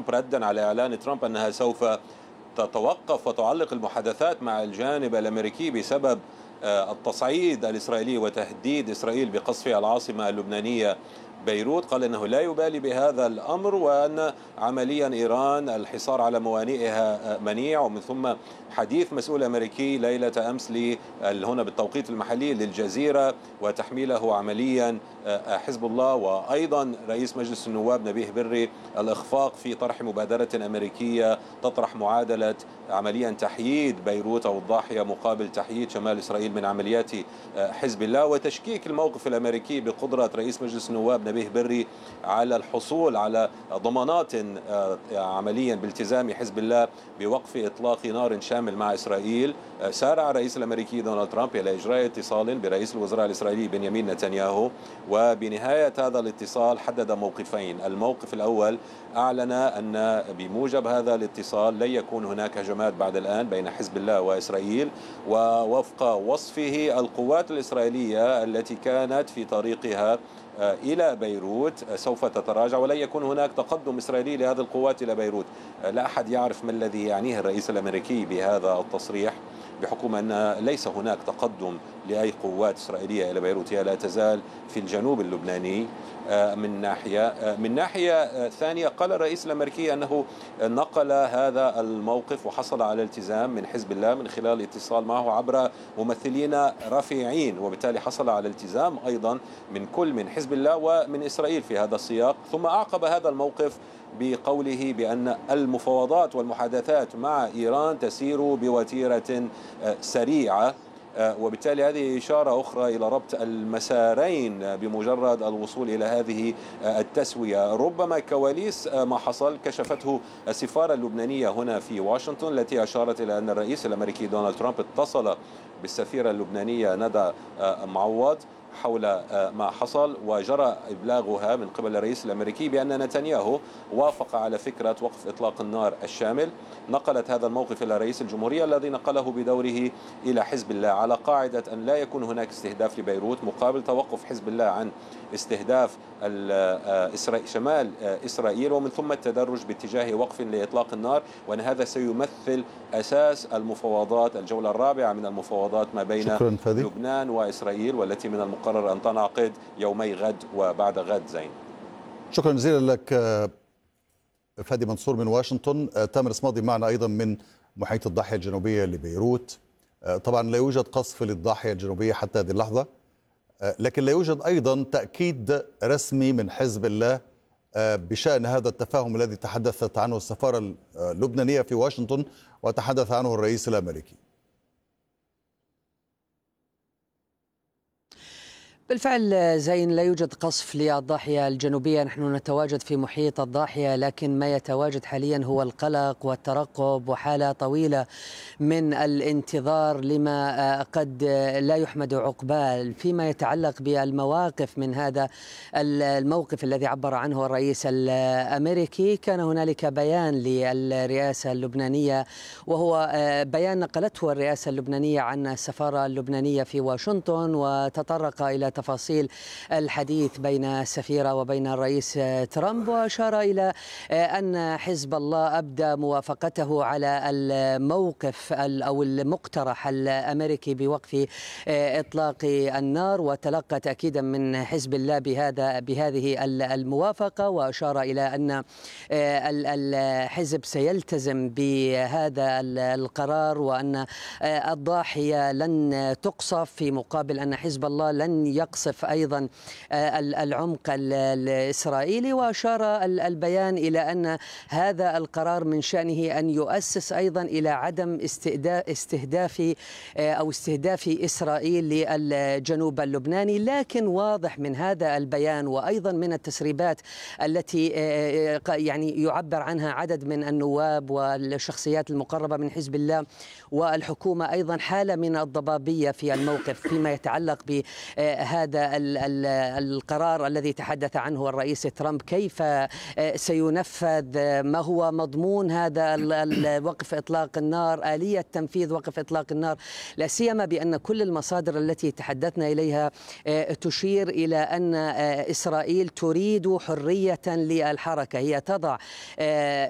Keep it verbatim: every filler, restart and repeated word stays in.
ترامب ردا على إعلان ترامب أنها سوف تتوقف وتعلق المحادثات مع الجانب الأمريكي بسبب التصعيد الإسرائيلي وتهديد إسرائيل بقصف العاصمة اللبنانية بيروت. قال أنه لا يبالي بهذا الأمر، وأن عمليا إيران الحصار على موانئها منيع. ومن ثم حديث مسؤول أمريكي ليلة أمس هنا بالتوقيت المحلي للجزيرة وتحميله عمليا حزب الله، وأيضا رئيس مجلس النواب نبيه بري الإخفاق في طرح مبادرة أمريكية تطرح معادلة عمليا تحييد بيروت أو الضاحية مقابل تحييد شمال إسرائيل من عمليات حزب الله، وتشكيك الموقف الأمريكي بقدرة رئيس مجلس النواب نبيه بري على الحصول على ضمانات عمليا بالتزام حزب الله بوقف إطلاق نار شامل مع إسرائيل. سارع الرئيس الأمريكي دونالد ترامب إلى إجراء اتصال برئيس الوزراء الإسرائيلي بنيامين نتنياهو، وبنهاية هذا الاتصال حدد موقفين. الموقف الأول أعلن أن بموجب هذا الاتصال لن يكون هناك هجمات بعد الآن بين حزب الله وإسرائيل، ووفق وصفه القوات الإسرائيلية التي كانت في طريقها إلى بيروت سوف تتراجع، ولن يكون هناك تقدم إسرائيلي لهذه القوات إلى بيروت. لا أحد يعرف ما الذي يعنيه الرئيس الأمريكي بهذا التصريح، بحكم أن ليس هناك تقدم لأي قوات إسرائيلية إلى بيروت، هي لا تزال في الجنوب اللبناني. من ناحية من ناحية ثانية قال الرئيس الأمريكي أنه نقل هذا الموقف وحصل على التزام من حزب الله من خلال اتصال معه عبر ممثلين رفيعين، وبالتالي حصل على التزام أيضا من كل من حزب الله ومن إسرائيل في هذا السياق. ثم أعقب هذا الموقف بقوله بأن المفاوضات والمحادثات مع إيران تسير بوتيرة سريعة، وبالتالي هذه إشارة أخرى إلى ربط المسارين بمجرد الوصول إلى هذه التسوية. ربما كواليس ما حصل كشفته السفارة اللبنانية هنا في واشنطن، التي أشارت إلى أن الرئيس الأمريكي دونالد ترامب اتصل بالسفيرة اللبنانية ندى معوض حول ما حصل، وجرى إبلاغها من قبل الرئيس الأمريكي بأن نتنياهو وافق على فكرة وقف إطلاق النار الشامل. نقلت هذا الموقف إلى رئيس الجمهورية الذي نقله بدوره إلى حزب الله، على قاعدة أن لا يكون هناك استهداف لبيروت مقابل توقف حزب الله عن استهداف شمال إسرائيل، ومن ثم التدرج باتجاه وقف لإطلاق النار، وأن هذا سيمثل أساس المفاوضات، الجولة الرابعة من المفاوضات ما بين لبنان وإسرائيل، والتي من المقرر أن تنعقد يومي غد وبعد غد. زين، شكرا جزيلا لك فادي منصور من واشنطن. تامر صمادي معنا أيضا من محيط الضاحية الجنوبية لبيروت. طبعا لا يوجد قصف للضاحية الجنوبية حتى هذه اللحظة، لكن لا يوجد أيضا تأكيد رسمي من حزب الله بشأن هذا التفاهم الذي تحدثت عنه السفارة اللبنانية في واشنطن وتحدث عنه الرئيس الأمريكي. بالفعل زين، لا يوجد قصف للضاحية الجنوبية، نحن نتواجد في محيط الضاحية، لكن ما يتواجد حاليا هو القلق والترقب وحالة طويلة من الانتظار لما قد لا يحمد عقباه فيما يتعلق بالمواقف من هذا الموقف الذي عبر عنه الرئيس الأمريكي. كان هنالك بيان للرئاسة اللبنانية، وهو بيان نقلته الرئاسة اللبنانية عن السفارة اللبنانية في واشنطن، وتطرق إلى تفاصيل الحديث بين السفيرة وبين الرئيس ترامب، وأشار إلى أن حزب الله أبدى موافقته على الموقف أو المقترح الأمريكي بوقف إطلاق النار، وتلقى تأكيدا من حزب الله بهذا بهذه الموافقة، وأشار إلى أن الحزب سيلتزم بهذا القرار، وأن الضاحية لن تقصف، في مقابل أن حزب الله لن يقصف أيضا العمق الإسرائيلي. وأشار البيان إلى أن هذا القرار من شأنه أن يؤسس أيضا إلى عدم استهداف أو استهداف إسرائيل للجنوب اللبناني. لكن واضح من هذا البيان وأيضا من التسريبات التي يعني يعبر عنها عدد من النواب والشخصيات المقربة من حزب الله والحكومة أيضا حالة من الضبابية في الموقف فيما يتعلق بهذا القرار الذي تحدث عنه الرئيس ترامب، كيف سينفذ، ما هو مضمون هذا وقف إطلاق النار، آلية تنفيذ وقف إطلاق النار، لا سيما بأن كل المصادر التي تحدثنا إليها تشير إلى أن إسرائيل تريد حرية للحركة، هي تضع